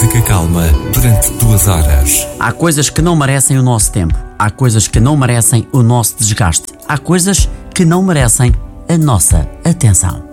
música calma durante 2 horas. Há coisas que não merecem o nosso tempo. Há coisas que não merecem o nosso desgaste. Há coisas que não merecem a nossa atenção.